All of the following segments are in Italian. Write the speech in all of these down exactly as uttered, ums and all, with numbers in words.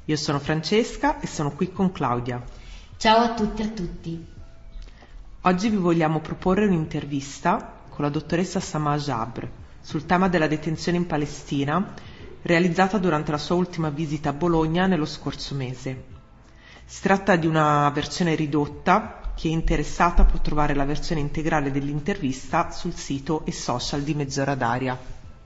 Io sono Francesca e sono qui con Claudia. Ciao a tutti e a tutti. Oggi vi vogliamo proporre un'intervista con la dottoressa Samah Jabr sul tema della detenzione in Palestina, realizzata durante la sua ultima visita a Bologna nello scorso mese. Si tratta di una versione ridotta. Chi è interessata può trovare la versione integrale dell'intervista sul sito e social di Mezz'ora d'Aria.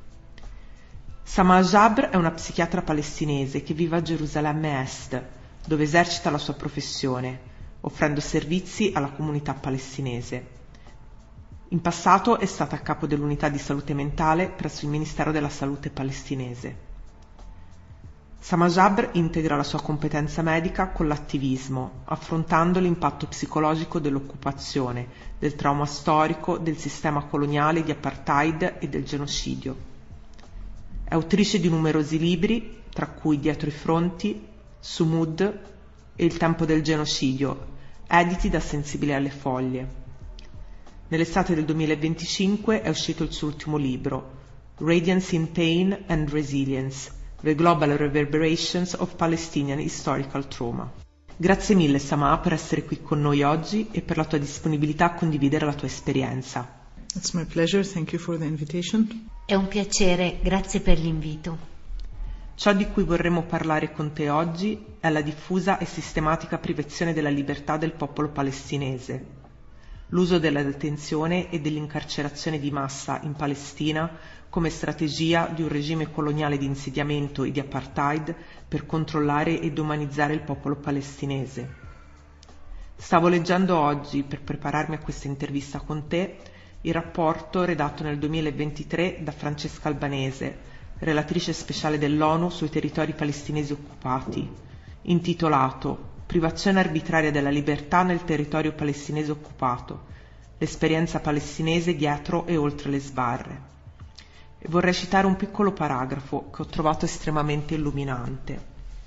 Samah Jabr è una psichiatra palestinese che vive a Gerusalemme Est, dove esercita la sua professione, offrendo servizi alla comunità palestinese. In passato è stata a capo dell'unità di salute mentale presso il Ministero della Salute palestinese. Samah Jabr integra la sua competenza medica con l'attivismo, affrontando l'impatto psicologico dell'occupazione, del trauma storico, del sistema coloniale di apartheid e del genocidio. È autrice di numerosi libri, tra cui Dietro i fronti, Sumud e Il tempo del genocidio, editi da Sensibile alle Foglie. Nell'estate del duemilaventicinque è uscito il suo ultimo libro, Radiance in Pain and Resilience, The Global Reverberations of Palestinian Historical Trauma. Grazie mille Samah per essere qui con noi oggi e per la tua disponibilità a condividere la tua esperienza. It's my pleasure, thank you for the invitation. È un piacere, grazie per l'invito. Ciò di cui vorremmo parlare con te oggi è la diffusa e sistematica privazione della libertà del popolo palestinese, l'uso della detenzione e dell'incarcerazione di massa in Palestina come strategia di un regime coloniale di insediamento e di apartheid per controllare ed umanizzare il popolo palestinese. Stavo leggendo oggi, per prepararmi a questa intervista con te, il rapporto redatto nel duemilaventitré da Francesca Albanese, relatrice speciale dell'ONU sui territori palestinesi occupati, intitolato Privazione arbitraria della libertà nel territorio palestinese occupato, l'esperienza palestinese dietro e oltre le sbarre. E vorrei citare un piccolo paragrafo che ho trovato estremamente illuminante.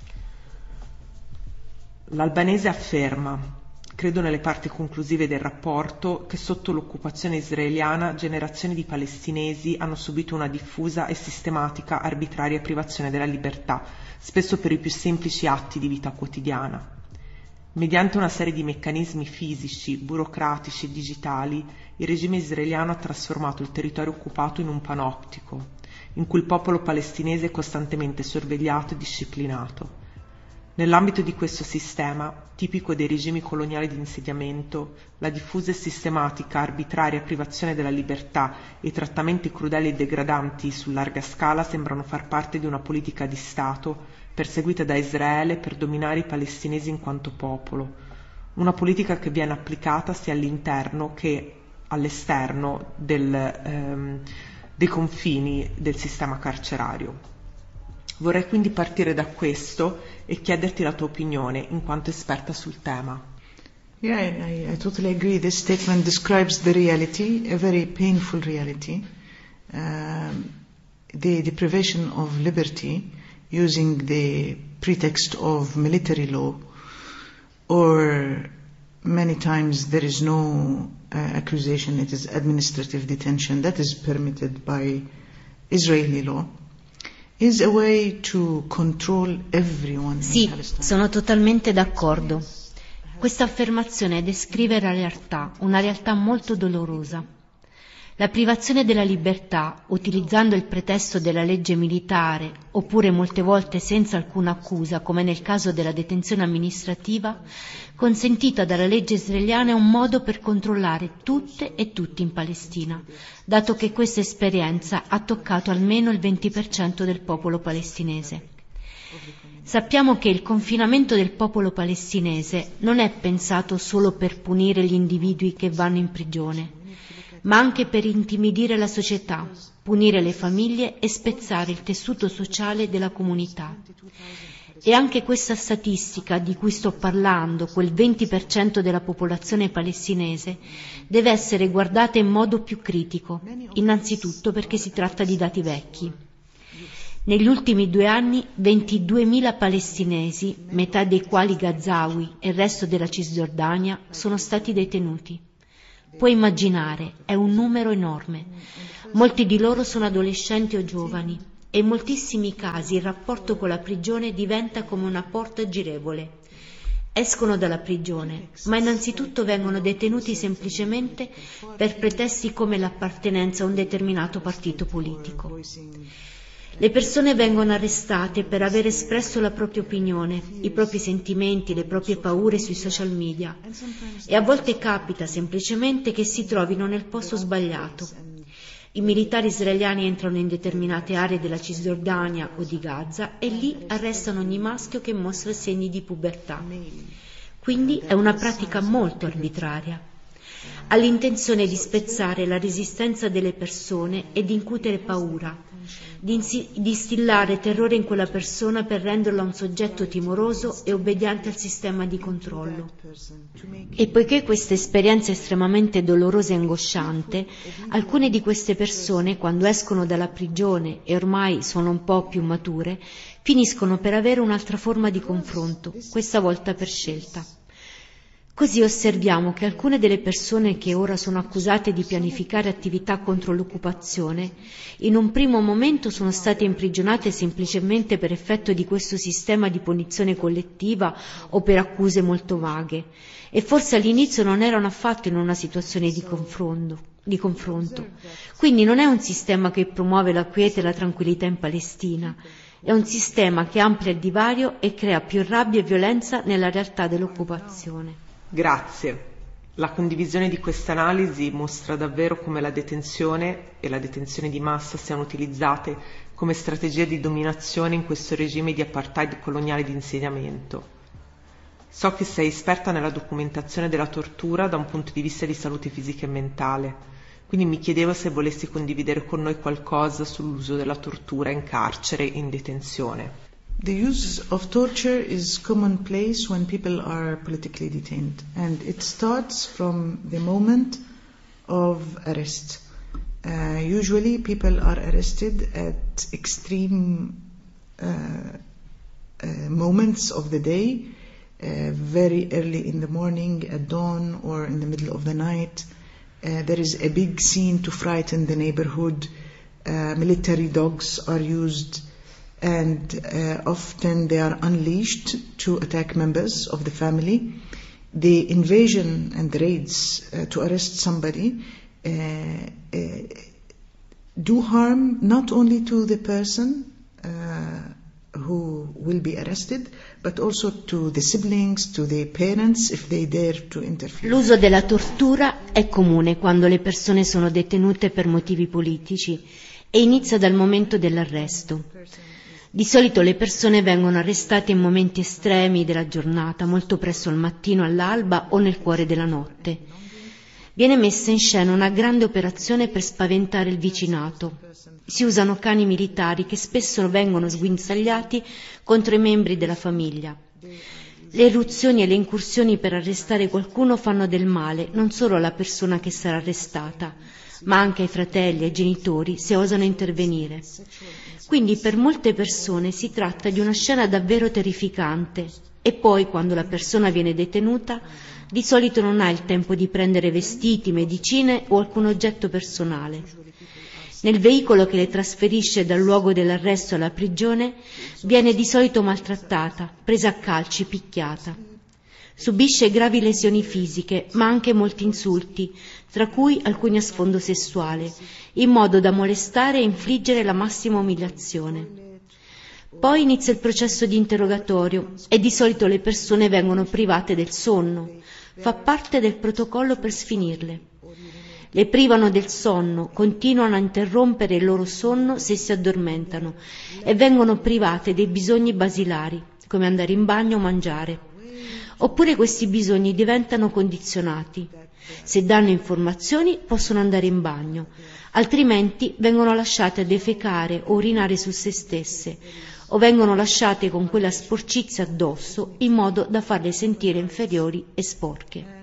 L'Albanese afferma, credo nelle parti conclusive del rapporto, che sotto l'occupazione israeliana generazioni di palestinesi hanno subito una diffusa e sistematica arbitraria privazione della libertà, spesso per i più semplici atti di vita quotidiana. Mediante una serie di meccanismi fisici, burocratici e digitali, il regime israeliano ha trasformato il territorio occupato in un panoptico, in cui il popolo palestinese è costantemente sorvegliato e disciplinato. Nell'ambito di questo sistema, tipico dei regimi coloniali di insediamento, la diffusa e sistematica arbitraria privazione della libertà e i trattamenti crudeli e degradanti su larga scala sembrano far parte di una politica di Stato perseguita da Israele per dominare i palestinesi in quanto popolo, una politica che viene applicata sia all'interno che all'esterno del, ehm, dei confini del sistema carcerario. Vorrei quindi partire da questo e chiederti la tua opinione in quanto esperta sul tema. Yeah, I, I totally agree. This statement describes the reality, a very painful reality, um, the deprivation of liberty using the pretext of military law, or many times there is no uh, accusation, it is administrative detention that is permitted by Israeli law, is a way to control everyone. Sì, sono totalmente d'accordo. Questa affermazione descrive la realtà, una realtà molto dolorosa. La privazione della libertà, utilizzando il pretesto della legge militare, oppure molte volte senza alcuna accusa, come nel caso della detenzione amministrativa, consentita dalla legge israeliana, è un modo per controllare tutte e tutti in Palestina, dato che questa esperienza ha toccato almeno il venti per cento del popolo palestinese. Sappiamo che il confinamento del popolo palestinese non è pensato solo per punire gli individui che vanno in prigione, ma anche per intimidire la società, punire le famiglie e spezzare il tessuto sociale della comunità. E anche questa statistica di cui sto parlando, quel venti per cento della popolazione palestinese, deve essere guardata in modo più critico, innanzitutto perché si tratta di dati vecchi. Negli ultimi due anni ventiduemila palestinesi, metà dei quali Gazawi e il resto della Cisgiordania, sono stati detenuti. Puoi immaginare, è un numero enorme. Molti di loro sono adolescenti o giovani. e in moltissimi casi il rapporto con la prigione diventa come una porta girevole. Escono dalla prigione, ma innanzitutto vengono detenuti semplicemente per pretesti come l'appartenenza a un determinato partito politico. Le persone vengono arrestate per aver espresso la propria opinione, i propri sentimenti, le proprie paure sui social media, e a volte capita semplicemente che si trovino nel posto sbagliato. I militari israeliani entrano in determinate aree della Cisgiordania o di Gaza e lì arrestano ogni maschio che mostra segni di pubertà. Quindi è una pratica molto arbitraria. Ha l'intenzione di spezzare la resistenza delle persone e di incutere paura, di, insi- di instillare terrore in quella persona per renderla un soggetto timoroso e obbediente al sistema di controllo. E poiché questa esperienza è estremamente dolorosa e angosciante, alcune di queste persone, quando escono dalla prigione e ormai sono un po' più mature, finiscono per avere un'altra forma di confronto, questa volta per scelta. Così osserviamo che alcune delle persone che ora sono accusate di pianificare attività contro l'occupazione, in un primo momento sono state imprigionate semplicemente per effetto di questo sistema di punizione collettiva o per accuse molto vaghe, e forse all'inizio non erano affatto in una situazione di confronto. di confronto. Quindi non è un sistema che promuove la quiete e la tranquillità in Palestina, è un sistema che amplia il divario e crea più rabbia e violenza nella realtà dell'occupazione. Grazie. La condivisione di questa analisi mostra davvero come la detenzione e la detenzione di massa siano utilizzate come strategia di dominazione in questo regime di apartheid coloniale di insediamento. So che sei esperta nella documentazione della tortura da un punto di vista di salute fisica e mentale, quindi mi chiedevo se volessi condividere con noi qualcosa sull'uso della tortura in carcere e in detenzione. The use of torture is commonplace when people are politically detained, and it starts from the moment of arrest. Uh, usually people are arrested at extreme uh, uh, moments of the day, uh, very early in the morning, at dawn, or in the middle of the night. Uh, there is a big scene to frighten the neighborhood. Uh, military dogs are used, and uh, often they are unleashed to attack members of the family. The invasion and the raids uh, to arrest somebody uh, uh, do harm not only to the person uh, who will be arrested, but also to the siblings, to the parents, if they dare to interfere. L'uso della tortura è comune quando le persone sono detenute per motivi politici e inizia dal momento dell'arresto. Di solito le persone vengono arrestate in momenti estremi della giornata, molto presto al mattino, all'alba o nel cuore della notte. Viene messa in scena una grande operazione per spaventare il vicinato. Si usano cani militari che spesso vengono sguinzagliati contro i membri della famiglia. Le irruzioni e le incursioni per arrestare qualcuno fanno del male non solo alla persona che sarà arrestata, ma anche ai fratelli e ai genitori se osano intervenire. Quindi per molte persone si tratta di una scena davvero terrificante e poi, quando la persona viene detenuta, di solito non ha il tempo di prendere vestiti, medicine o alcun oggetto personale. Nel veicolo che le trasferisce dal luogo dell'arresto alla prigione viene di solito maltrattata, presa a calci, picchiata. Subisce gravi lesioni fisiche, ma anche molti insulti, tra cui alcuni a sfondo sessuale, in modo da molestare e infliggere la massima umiliazione. Poi inizia il processo di interrogatorio e di solito le persone vengono private del sonno. Fa parte del protocollo per sfinirle. Le privano del sonno, continuano a interrompere il loro sonno se si addormentano e vengono private dei bisogni basilari, come andare in bagno o mangiare. Oppure questi bisogni diventano condizionati. Se danno informazioni possono andare in bagno, altrimenti vengono lasciate a defecare o urinare su se stesse, o vengono lasciate con quella sporcizia addosso in modo da farle sentire inferiori e sporche.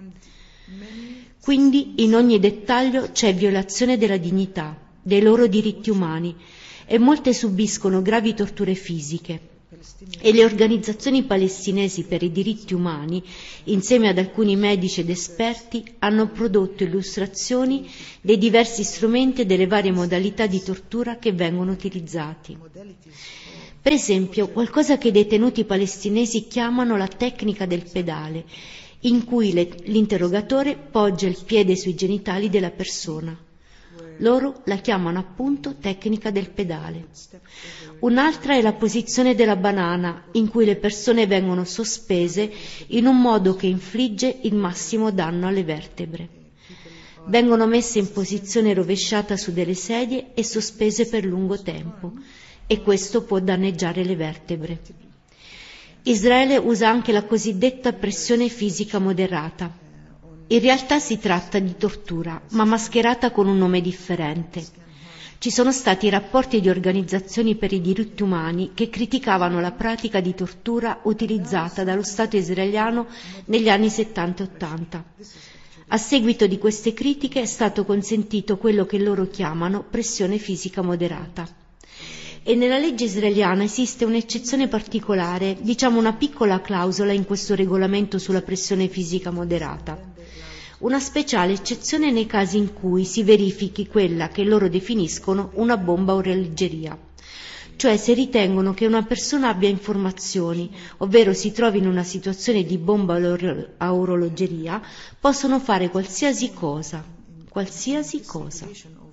Quindi in ogni dettaglio c'è violazione della dignità, dei loro diritti umani, e molte subiscono gravi torture fisiche. e le organizzazioni palestinesi per i diritti umani, insieme ad alcuni medici ed esperti, hanno prodotto illustrazioni dei diversi strumenti e delle varie modalità di tortura che vengono utilizzati. Per esempio, qualcosa che i detenuti palestinesi chiamano la tecnica del pedale, in cui le, l'interrogatore poggia il piede sui genitali della persona. Loro la chiamano appunto tecnica del pedale. Un'altra è la posizione della banana, in cui le persone vengono sospese in un modo che infligge il massimo danno alle vertebre. Vengono messe in posizione rovesciata su delle sedie e sospese per lungo tempo, e questo può danneggiare le vertebre. Israele usa anche la cosiddetta pressione fisica moderata. In realtà si tratta di tortura, ma mascherata con un nome differente. Ci sono stati rapporti di organizzazioni per i diritti umani che criticavano la pratica di tortura utilizzata dallo Stato israeliano negli anni settanta e ottanta. A seguito di queste critiche è stato consentito quello che loro chiamano pressione fisica moderata. E nella legge israeliana esiste un'eccezione particolare, diciamo una piccola clausola in questo regolamento sulla pressione fisica moderata. Una speciale eccezione nei casi in cui si verifichi quella che loro definiscono una bomba a orologeria, cioè se ritengono che una persona abbia informazioni, ovvero si trovi in una situazione di bomba a orologeria, possono fare qualsiasi cosa, qualsiasi cosa.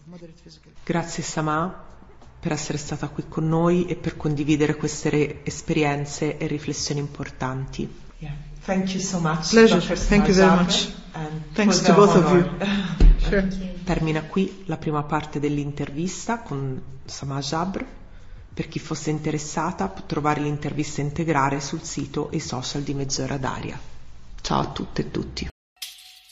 Grazie Samah per essere stata qui con noi e per condividere queste re- esperienze e riflessioni importanti. Yeah. Thank you so much. Pleasure. Thank you very much. Thanks to both of you. Sure. Termina qui la prima parte dell'intervista con Samah Jabr. Per chi fosse interessata può trovare l'intervista integrale sul sito e i social di Mezz'ora d'Aria. Ciao a tutte e tutti.